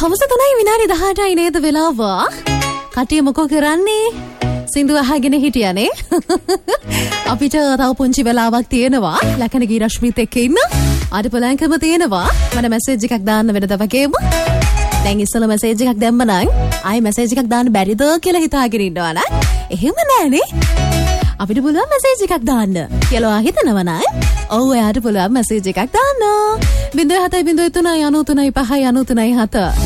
හවස 3යි විනාඩි 18යි නේද වෙලාව? කටිය මොකෝ කරන්නේ? සින්දු අහගෙන හිටියානේ. අපිට තව පුංචි වෙලාවක් තියෙනවා. ලකනගී රශ්මිත් එක්ක ඉන්න. අද පොලංකම තියෙනවා. මම මැසේජ් එකක් දාන්න වෙනද වගේම. දැන් ඉස්සෙල්ලා මැසේජ් එකක් දැම්ම නම් ආයි මැසේජ් එකක් දාන්න බැරිද කියලා හිතාගෙන ඉන්නවා නේද? එහෙම නෑනේ. අපිට පුළුවන් මැසේජ් එකක් දාන්න කියලා හිතනවා නේද? ඔව් එයාට පුළුවන් මැසේජ් එකක් දාන්න. 0703 93 5 93 7